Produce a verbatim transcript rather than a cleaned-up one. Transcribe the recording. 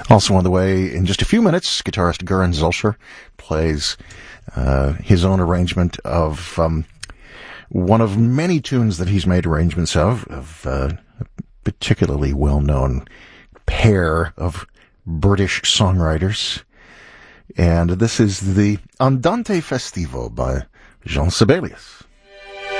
Also on the way in just a few minutes, guitarist Göran Zülcher plays uh, his own arrangement of um, one of many tunes that he's made arrangements of, of uh, a particularly well-known pair of British songwriters. And this is the Andante Festivo by Jean Sibelius.